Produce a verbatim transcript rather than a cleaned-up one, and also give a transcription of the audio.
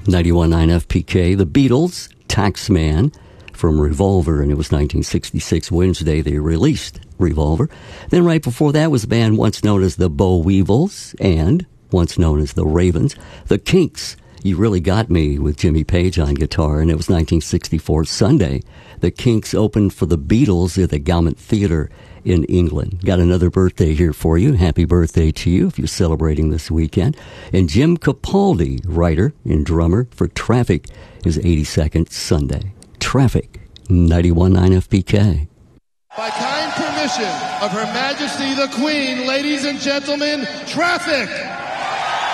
ninety-one point nine F P K. The Beatles, Taxman, from Revolver, and it was nineteen sixty-six Wednesday they released Revolver. Then right before that was a band once known as the Boll Weevils and once known as the Ravens. The Kinks, You Really Got Me, with Jimmy Page on guitar, and it was nineteen sixty-four Sunday. The Kinks opened for the Beatles at the Gaumont Theatre in England. Got another birthday here for you. Happy birthday to you if you're celebrating this weekend. And Jim Capaldi, writer and drummer for Traffic, is eighty-second Sunday. Traffic, ninety-one point nine F P K. By kind permission of Her Majesty the Queen, ladies and gentlemen, Traffic!